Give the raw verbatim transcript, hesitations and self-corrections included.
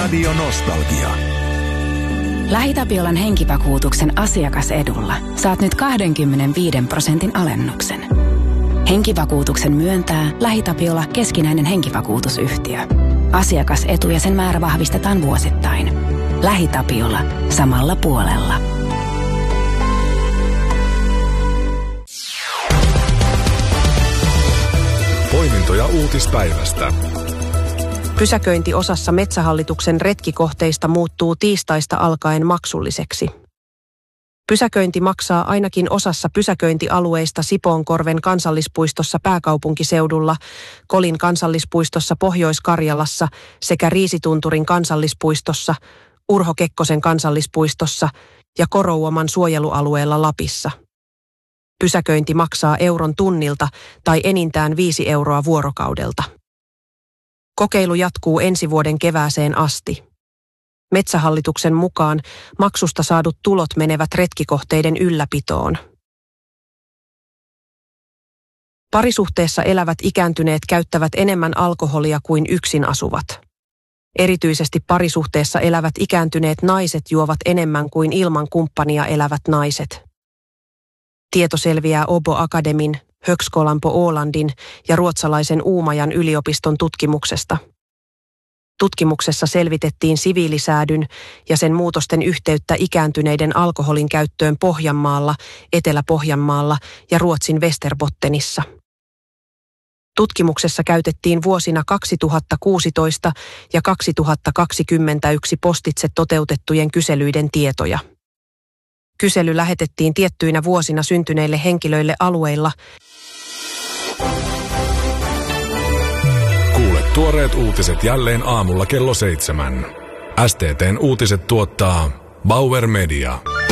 Radio Nostalgia. LähiTapiolan henkivakuutuksen asiakasedulla saat nyt kaksikymmentäviisi prosentin alennuksen. Henkivakuutuksen myöntää LähiTapiola keskinäinen henkivakuutusyhtiö. Asiakasetu ja sen määrä vahvistetaan vuosittain. LähiTapiola. Samalla puolella. Poimintoja uutispäivästä. Pysäköinti osassa Metsähallituksen retkikohteista muuttuu tiistaista alkaen maksulliseksi. Pysäköinti maksaa ainakin osassa pysäköintialueista Sipoonkorven kansallispuistossa pääkaupunkiseudulla, Kolin kansallispuistossa Pohjois-Karjalassa sekä Riisitunturin kansallispuistossa, Urho Kekkosen kansallispuistossa ja Korouoman suojelualueella Lapissa. Pysäköinti maksaa euron tunnilta tai enintään viisi euroa vuorokaudelta. Kokeilu jatkuu ensi vuoden kevääseen asti. Metsähallituksen mukaan maksusta saadut tulot menevät retkikohteiden ylläpitoon. Parisuhteessa elävät ikääntyneet käyttävät enemmän alkoholia kuin yksin asuvat. Erityisesti parisuhteessa elävät ikääntyneet naiset juovat enemmän kuin ilman kumppania elävät naiset. Tieto selviää Åbo Akademin, Högskolan på Ålandin ja ruotsalaisen Uumajan yliopiston tutkimuksesta. Tutkimuksessa selvitettiin siviilisäädyn ja sen muutosten yhteyttä ikääntyneiden alkoholin käyttöön Pohjanmaalla, Etelä-Pohjanmaalla ja Ruotsin Västerbottenissa. Tutkimuksessa käytettiin vuosina kaksituhattakuusitoista ja kaksituhattakaksikymmentäyksi postitse toteutettujen kyselyiden tietoja. Kysely lähetettiin tiettyinä vuosina syntyneille henkilöille alueilla. Kuule tuoreet uutiset jälleen aamulla kello seitsemän. S T T:n uutiset tuottaa Bauer Media.